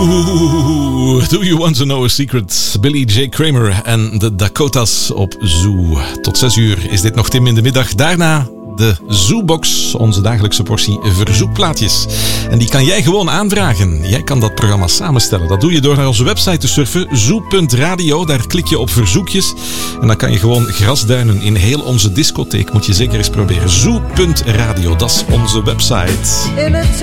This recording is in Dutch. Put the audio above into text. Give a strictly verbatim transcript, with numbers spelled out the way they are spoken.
Oeh, do you want to know a secret? Billy J. Kramer en de Dakotas op Zoo. Tot zes uur is dit nog Tim in de middag. Daarna de Zoobox, onze dagelijkse portie verzoekplaatjes. En die kan jij gewoon aanvragen. Jij kan dat programma samenstellen. Dat doe je door naar onze website te surfen, zoo punt radio. Daar klik je op verzoekjes. En dan kan je gewoon grasduinen in heel onze discotheek. Moet je zeker eens proberen. zoo punt radio, dat is onze website.